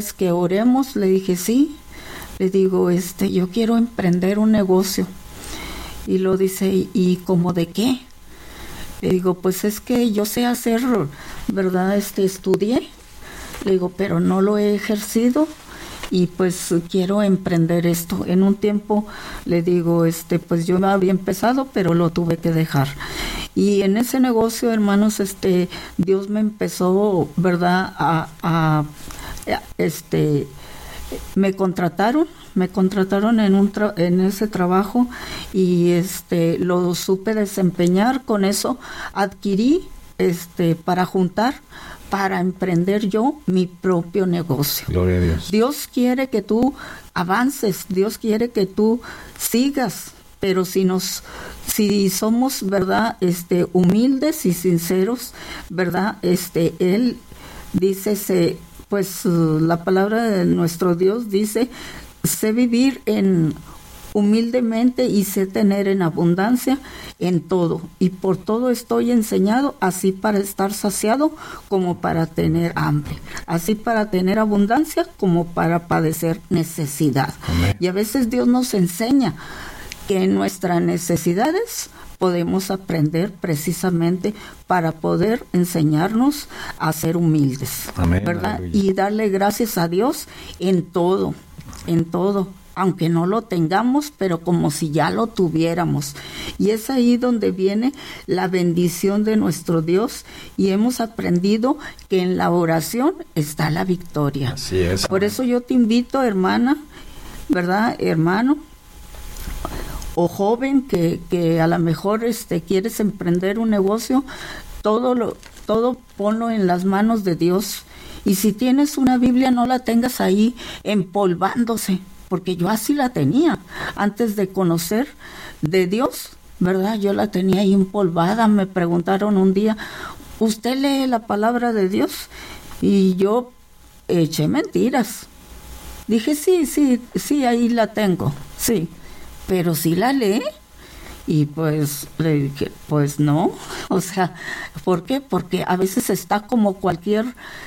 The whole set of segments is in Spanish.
que oremos, le dije sí, le digo, yo quiero emprender un negocio. Y lo dice, ¿y cómo de qué? Le digo, pues es que yo sé hacer, ¿verdad? Estudié, le digo, pero no lo he ejercido y pues quiero emprender esto. En un tiempo, le digo, pues yo había empezado, pero lo tuve que dejar. Y en ese negocio, hermanos, Dios me empezó, ¿verdad? Me contrataron en ese trabajo y lo supe desempeñar. Con eso adquirí para juntar, para emprender yo mi propio negocio. Gloria a Dios. Dios quiere que tú avances, Dios quiere que tú sigas, pero si somos, ¿verdad? Humildes y sinceros, ¿verdad? Él dice, pues la palabra de nuestro Dios dice, sé vivir humildemente y sé tener en abundancia en todo. Y por todo estoy enseñado, así para estar saciado como para tener hambre. Así para tener abundancia como para padecer necesidad. Amén. Y a veces Dios nos enseña que en nuestras necesidades podemos aprender precisamente para poder enseñarnos a ser humildes. Amén, ¿verdad? aleluya. Y darle gracias a Dios en todo, aunque no lo tengamos, pero como si ya lo tuviéramos. Y es ahí donde viene la bendición de nuestro Dios, y hemos aprendido que en la oración está la victoria. Así es. Por eso yo te invito, hermana, ¿verdad, hermano? O joven que a lo mejor quieres emprender un negocio, todo ponlo en las manos de Dios. Y si tienes una Biblia, no la tengas ahí empolvándose, porque yo así la tenía antes de conocer de Dios, ¿verdad? Yo la tenía ahí empolvada. Me preguntaron un día, ¿usted lee la palabra de Dios? Y yo eché mentiras. Dije, sí, ahí la tengo, sí. Pero sí la lee. Y pues le dije, pues no, o sea, ¿por qué? Porque a veces está como cualquier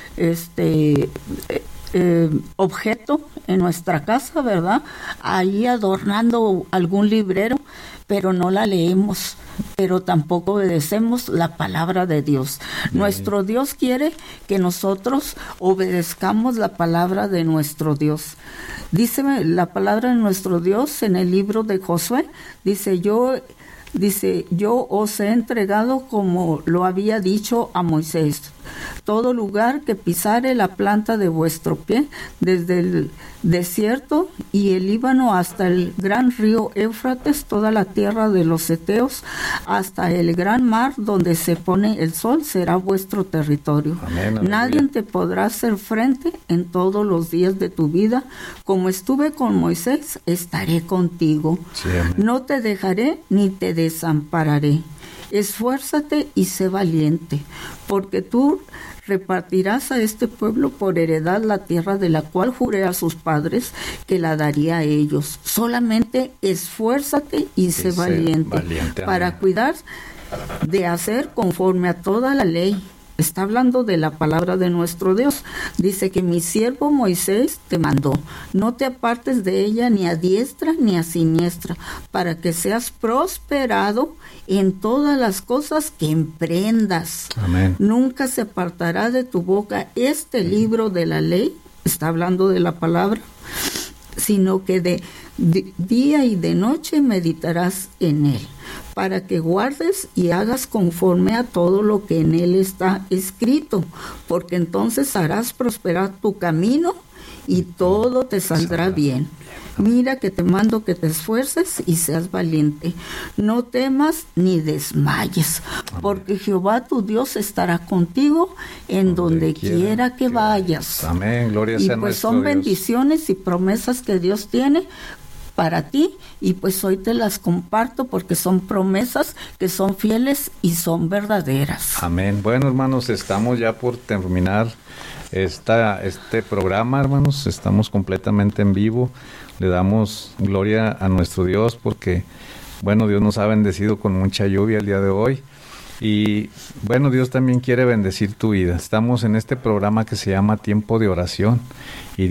objeto en nuestra casa, ¿verdad? Ahí adornando algún librero, pero no la leemos, pero tampoco obedecemos la palabra de Dios. Nuestro Dios quiere que nosotros obedezcamos la palabra de nuestro Dios. Dice la palabra de nuestro Dios en el libro de Josué, dice, yo os he entregado como lo había dicho a Moisés. Todo lugar que pisare la planta de vuestro pie, desde el desierto y el Líbano hasta el gran río Éufrates, toda la tierra de los heteos, hasta el gran mar donde se pone el sol, será vuestro territorio. Amén, amén. Nadie te podrá hacer frente en todos los días de tu vida. Como estuve con Moisés, estaré contigo. Sí, amén. No te dejaré ni te desampararé. Esfuérzate y sé valiente, porque tú repartirás a este pueblo por heredad la tierra de la cual juré a sus padres que la daría a ellos. Solamente esfuérzate y sé valiente para cuidar de hacer conforme a toda la ley. Está hablando de la palabra de nuestro Dios. Dice que mi siervo Moisés te mandó. No te apartes de ella ni a diestra ni a siniestra, para que seas prosperado en todas las cosas que emprendas. Amén. Nunca se apartará de tu boca este libro de la ley, está hablando de la palabra, sino que de día y de noche meditarás en él, para que guardes y hagas conforme a todo lo que en él está escrito, porque entonces harás prosperar tu camino y todo te saldrá bien. Mira que te mando que te esfuerces y seas valiente. No temas ni desmayes, porque Jehová tu Dios estará contigo en donde quiera que vayas. Amén, gloria sea y pues nuestro son Dios. Bendiciones y promesas que Dios tiene para ti, y pues hoy te las comparto porque son promesas que son fieles y son verdaderas. Amén. Bueno, hermanos, estamos ya por terminar este programa, hermanos. Estamos completamente en vivo. Le damos gloria a nuestro Dios porque, bueno, Dios nos ha bendecido con mucha lluvia el día de hoy. Y, bueno, Dios también quiere bendecir tu vida. Estamos en este programa que se llama Tiempo de Oración. Y